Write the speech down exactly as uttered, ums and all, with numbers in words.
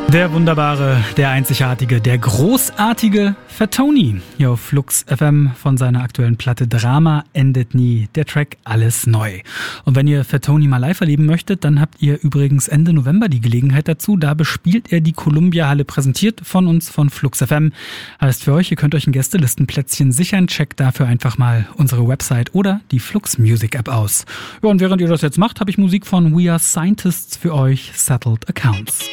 Der wunderbare, der einzigartige, der großartige Fatoni hier auf Flux F M von seiner aktuellen Platte Drama endet nie, der Track Alles neu. Und wenn ihr Fatoni mal live erleben möchtet, dann habt ihr übrigens Ende November die Gelegenheit dazu. Da bespielt er die Columbia Halle, präsentiert von uns von Flux F M. Heißt für euch, ihr könnt euch ein Gästelistenplätzchen sichern. Checkt dafür einfach mal unsere Website oder die Flux Music App aus. Ja, und während ihr das jetzt macht, habe ich Musik von We Are Scientists für euch, Settled Accounts.